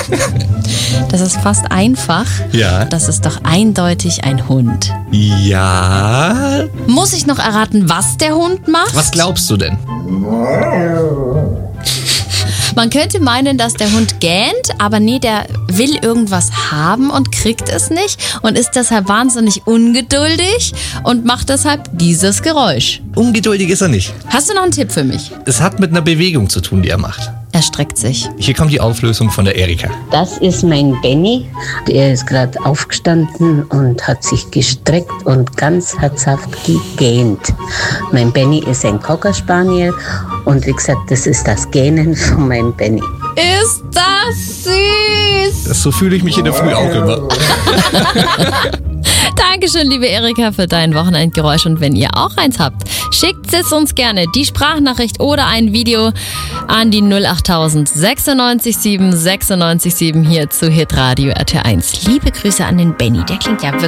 Das ist fast einfach. Ja. Das ist doch eindeutig ein Hund. Ja. Muss ich noch erraten, was der Hund macht? Was glaubst du denn? Man könnte meinen, dass der Hund gähnt, aber nee, der will irgendwas haben und kriegt es nicht und ist deshalb wahnsinnig ungeduldig und macht deshalb dieses Geräusch. Ungeduldig ist er nicht. Hast du noch einen Tipp für mich? Es hat mit einer Bewegung zu tun, die er macht. Er streckt sich. Hier kommt die Auflösung von der Erika. Das ist mein Benny. Der ist gerade aufgestanden und hat sich gestreckt und ganz herzhaft gegähnt. Mein Benny ist ein Cocker Spaniel und wie gesagt, das ist das Gähnen von meinem Benny. Ist das süß! So fühle ich mich in der Früh auch immer. Dankeschön, liebe Erika, für dein Wochenendgeräusch. Und wenn ihr auch eins habt, schickt es uns gerne, die Sprachnachricht oder ein Video an die 08000 96 7 96 7 hier zu Hitradio RT1. Liebe Grüße an den Benny, der klingt ja wirklich